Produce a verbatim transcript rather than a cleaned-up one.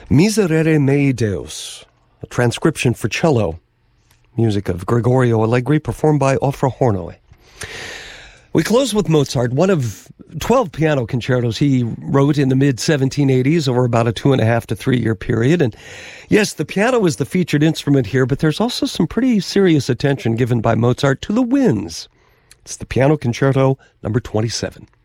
Miserere Mei Deus, a transcription for cello, music of Gregorio Allegri, performed by Ofra Hornoy. We close with Mozart, one of twelve piano concertos he wrote in the mid seventeen eighties over about a two and a half to three year period. And yes, the piano is the featured instrument here, but there's also some pretty serious attention given by Mozart to the winds. It's the Piano Concerto number twenty-seven.